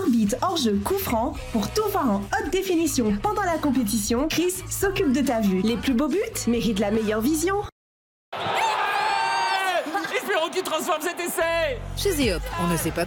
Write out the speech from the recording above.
arbitre hors-jeu coup franc. Pour tout voir en haute définition pendant la compétition, Chris s'occupe de ta vue. Les plus beaux buts méritent la meilleure vision. Espérons qu'il transforme cet essai. Chez Eop, on ne sait pas